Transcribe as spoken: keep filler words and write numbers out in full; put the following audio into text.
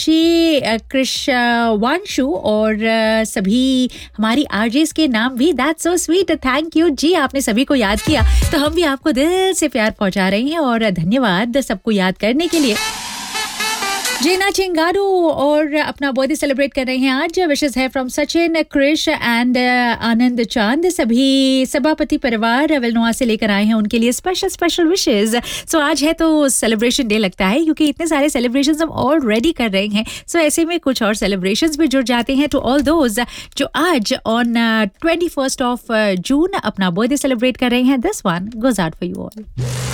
ऋषि, कृष वांशु और सभी हमारी आरजेस के नाम भी। That's so sweet, thank you जी, आपने सभी को याद किया तो हम भी आपको दिल से प्यार पहुंचा रहे हैं और धन्यवाद सबको याद करने के लिए। जीना चिंगारू और अपना बर्थडे सेलिब्रेट कर रहे हैं आज। विशेष है फ्रॉम सचिन, क्रिश एंड आनंद चांद। सभी सभापति परिवार वेलनोआ से लेकर आए हैं उनके लिए स्पेशल स्पेशल विशेस। सो आज है तो सेलिब्रेशन डे लगता है क्योंकि इतने सारे सेलिब्रेशंस हम ऑलरेडी कर रहे हैं। सो so, ऐसे में कुछ और सेलिब्रेशंस भी जुड़ जाते हैं। टू ऑल दोज जो आज on twenty first of June अपना बर्थडे सेलिब्रेट कर रहे हैं, this one goes out for you all.